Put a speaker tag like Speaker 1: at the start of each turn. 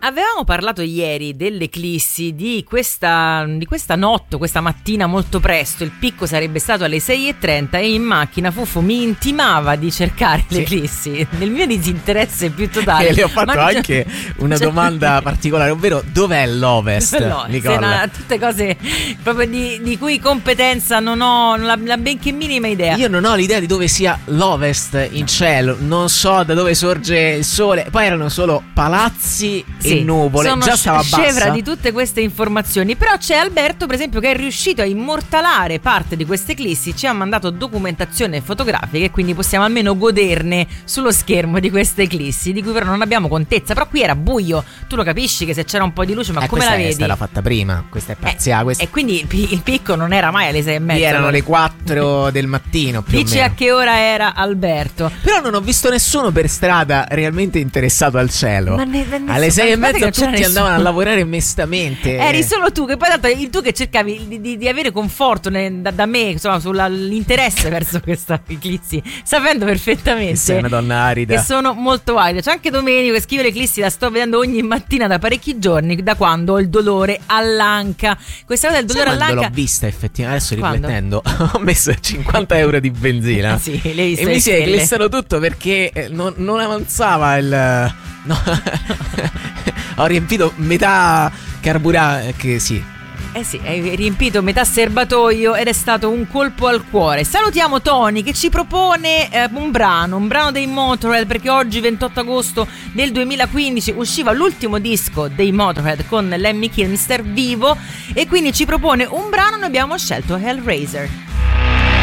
Speaker 1: Avevamo parlato ieri dell'eclissi di questa notte, questa mattina molto presto. Il picco sarebbe stato alle 6:30 e in macchina Fuffo mi intimava di cercare l'eclissi. Nel mio disinteresse più totale.
Speaker 2: E le ho fatto anche una domanda particolare, ovvero dov'è l'Ovest, Nicola?
Speaker 1: Tutte cose proprio di cui competenza non ho la benché minima idea.
Speaker 2: Io non ho l'idea di dove sia l'Ovest in cielo, non so da dove sorge il sole. Poi erano solo palazzi e nuvole,
Speaker 1: sono
Speaker 2: già stava bassa.
Speaker 1: Scevra di tutte queste informazioni. Però c'è Alberto, per esempio, che è riuscito a immortalare parte di queste eclissi, ci ha mandato documentazione fotografica e quindi possiamo almeno goderne sullo schermo di queste eclissi, di cui però non abbiamo contezza. Però qui era buio, tu lo capisci che se c'era un po' di luce, ma come la vedi?
Speaker 2: Questa era fatta prima, questa è parziale.
Speaker 1: E quindi il picco non era mai alle 6:30.
Speaker 2: Erano le 4 del mattino più
Speaker 1: Dici
Speaker 2: o meno.
Speaker 1: a che ora era Alberto?
Speaker 2: Però non ho visto nessuno per strada realmente interessato al cielo. Alle 6:30 tutti andavano a lavorare mestamente.
Speaker 1: Eri solo tu, che poi tanto tu che cercavi di avere conforto da me, insomma, sull'interesse verso questa eclissi, sapendo perfettamente
Speaker 2: che sei una donna arida,
Speaker 1: che sono molto arida. C'è anche Domenico che scrive: l'eclissi la sto vedendo ogni mattina da parecchi giorni, da quando ho il dolore all'anca. Questa cosa del dolore all'anca
Speaker 2: l'ho vista effettivamente, adesso
Speaker 1: quando?
Speaker 2: Riflettendo ho messo 50 euro di benzina
Speaker 1: sì, l'hai visto,
Speaker 2: e mi si è eclissato tutto perché non avanzava il no. Ho riempito metà carburante, sì.
Speaker 1: Sì, hai riempito metà serbatoio ed è stato un colpo al cuore. Salutiamo Tony che ci propone un brano dei Motorhead, perché oggi 28 agosto del 2015 usciva l'ultimo disco dei Motorhead con Lemmy Kilmister vivo, e quindi ci propone un brano. Noi abbiamo scelto Hellraiser.